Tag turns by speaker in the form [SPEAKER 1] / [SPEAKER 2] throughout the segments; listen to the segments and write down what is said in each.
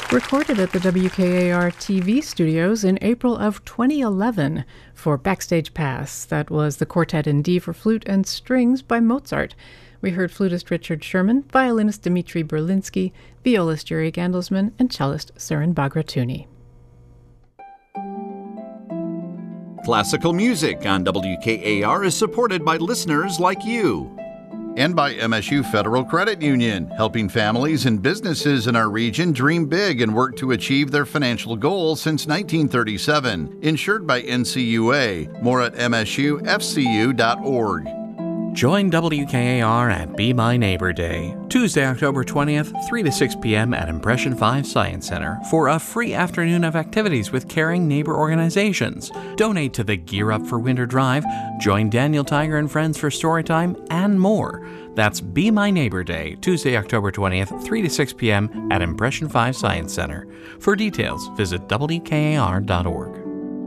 [SPEAKER 1] Recorded at the WKAR TV studios in April of 2011 for Backstage Pass. That was the Quartet in D for flute and strings by Mozart. We heard flutist Richard Sherman, violinist Dmitri Berlinski, violist Yuri Gandelsman, and cellist Surin Bagratuni.
[SPEAKER 2] Classical music on WKAR is supported by listeners like you. And by MSU Federal Credit Union, helping families and businesses in our region dream big and work to achieve their financial goals since 1937. Insured by NCUA. More at msufcu.org.
[SPEAKER 3] Join WKAR at Be My Neighbor Day, Tuesday, October 20th, 3 to 6 p.m. at Impression 5 Science Center for a free afternoon of activities with caring neighbor organizations. Donate to the Gear Up for Winter Drive, join Daniel Tiger and friends for Storytime, and more. That's Be My Neighbor Day, Tuesday, October 20th, 3 to 6 p.m. at Impression 5 Science Center. For details, visit WKAR.org.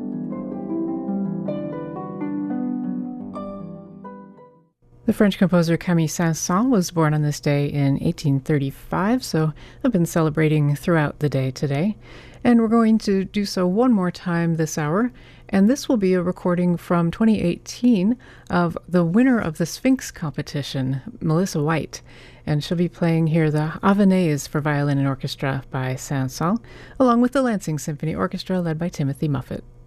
[SPEAKER 1] The French composer Camille Saint-Saëns was born on this day in 1835, so I've been celebrating throughout the day today. And we're going to do so one more time this hour, and this will be a recording from 2018 of the winner of the Sphinx competition, Melissa White. And she'll be playing here the Avanaise for violin and orchestra by Saint-Saëns, along with the Lansing Symphony Orchestra led by Timothy Muffet.